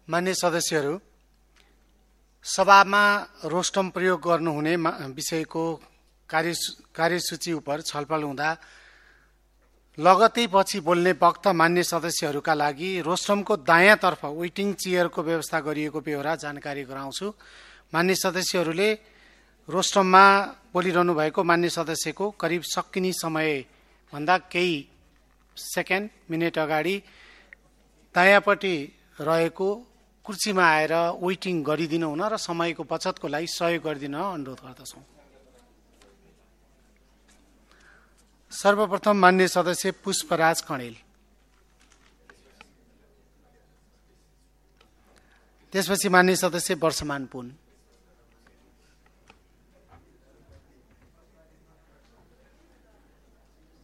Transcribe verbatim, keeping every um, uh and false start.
मान्य सदस्यहरू, सभामा रोस्टम प्रयोग गर्नुहुने विषयको कार्य कार्यसूची उप छलफल हुँदा लगतै पछि बोल्ने वक्ता मान्य सदस्यहरूका लागि रोस्टमको दायाँतर्फ वेटिङ चेयरको व्यवस्था गरिएको बेहोरा जानकारी गराउँछु। मान्य सदस्यहरूले रोस्टममा बोलिरहनु भएको मान्य सदस्यको करिब सकिने समयभन्दा केही सेकेन्ड मिनेट अगाडि दायाँपट्टि रहेको कुर्सीमा आएर वेटिङ गरिदिनु हुन र समयको बचतको लागि सहयोग गरिदिन अनुरोध गर्दछौँ। सर्वप्रथम मान्य सदस्य पुष्पराज कणेल, त्यसपछि मान्य सदस्य वर्षमान पुन।